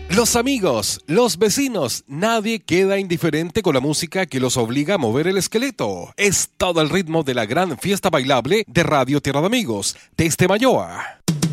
Los amigos, los vecinos, nadie queda indiferente con la música que los obliga a mover el esqueleto. Es todo el ritmo de la gran fiesta bailable de Radio Tierra de Amigos, desde Mayoa.